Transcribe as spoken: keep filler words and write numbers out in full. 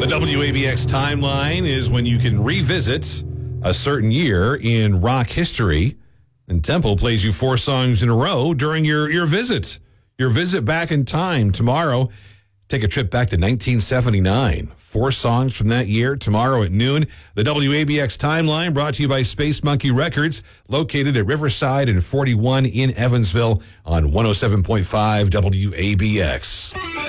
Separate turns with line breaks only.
The W A B X timeline is when you can revisit a certain year in rock history, and Temple plays you four songs in a row during your, your visit. Your visit back in time tomorrow. Take a trip back to nineteen seventy-nine. Four songs from that year tomorrow at noon. The W A B X timeline brought to you by Space Monkey Records, located at Riverside and forty-one in Evansville on one oh seven point five W A B X.